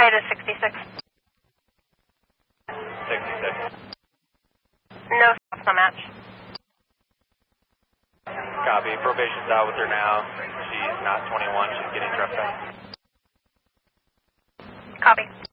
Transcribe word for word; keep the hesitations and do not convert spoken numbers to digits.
way to sixty-six. sixty-six. No stops on match. Copy. Probation's out with her now. She's not twenty-one. She's getting trespassed. Copy.